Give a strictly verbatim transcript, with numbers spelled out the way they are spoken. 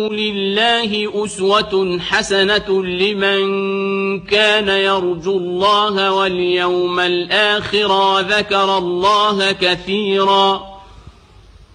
لله أسوة حسنة لمن كان يرجو الله واليوم الآخر وذكر الله كثيرا